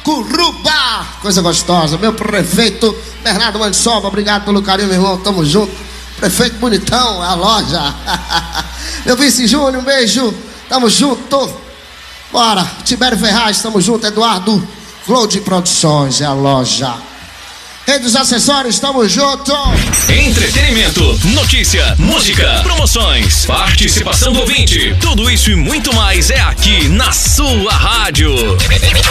Curubá, coisa gostosa. Meu prefeito Bernardo Mansoba, obrigado pelo carinho, meu irmão, tamo junto. Prefeito bonitão, a loja. Meu vice Júnior, um beijo, tamo junto. Bora, Tibério Ferraz, tamo junto. Eduardo Flow de Produções, é a loja. Rei dos Acessórios, tamo junto. Entretenimento, notícia, música, promoções, participação do ouvinte. Tudo isso e muito mais é aqui na sua rádio.